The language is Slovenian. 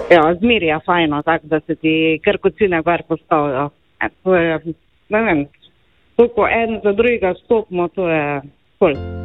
Ja, zmeri je fajno, tako da se ti krkocine gor postavijo. To je, ne vem, to ko en za drugega stopimo, to je ful.